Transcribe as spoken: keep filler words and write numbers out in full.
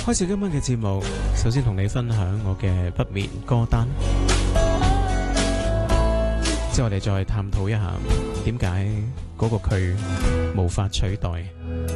開始今晚嘅節目，首先同你分享我嘅不眠歌單，之後我哋再探討一下點解嗰個佢無法取代。